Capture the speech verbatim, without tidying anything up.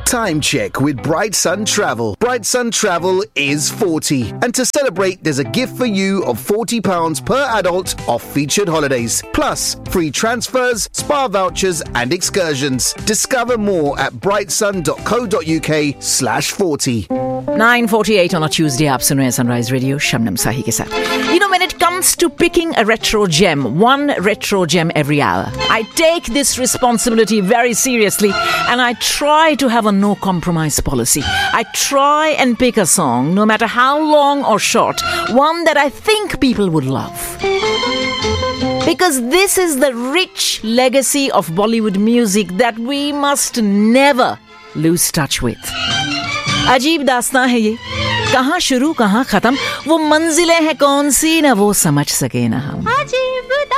Time check with Bright Sun Travel. Bright Sun Travel is forty. And to celebrate, there's a gift for you of forty pounds per adult off featured holidays. Plus, free transfers, spa vouchers and excursions. Discover more at brightsun.co.uk slash 40. nine forty-eight on a Tuesday, आप सुन रहे हैं Sunrise Radio, Shabnam साही के साथ. You know, when it comes to picking a retro gem, one retro gem every hour, I take this responsibility very seriously and I try to have a no compromise policy. I try and pick a song, no matter how long or short, one that I think people would love. Because this is the rich legacy of Bollywood music that we must never lose touch with. अजीब दास्तां है ये, कहाँ शुरू कहाँ खत्म, वो मंजिलें हैं कौन सी, ना वो समझ सके ना हम.